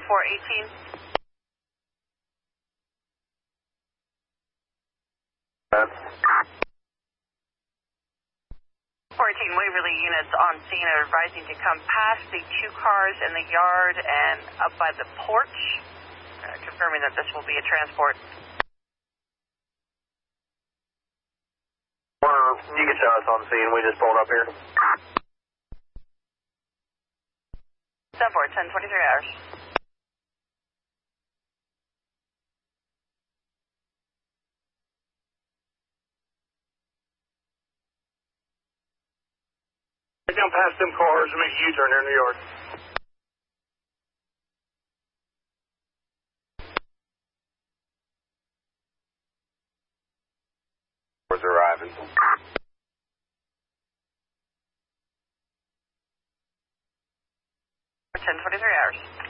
418. 14 Waverly units on scene are advising to come past the two cars in the yard and up by the porch, confirming that this will be a transport. You can show us on scene. We just pulled up here. 10-4, 10-23 hours. Come past them cars and make a U-turn there in the yard. Where's arriving? 10-23 hours.